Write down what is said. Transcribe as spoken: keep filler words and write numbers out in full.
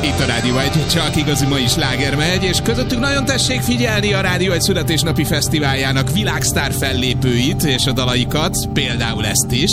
Itt a Rádió egy, csak igazi mai sláger megy, és közöttük nagyon tessék figyelni a Rádió egy születésnapi fesztiváljának világsztár fellépőit és a dalaikat, például ezt is.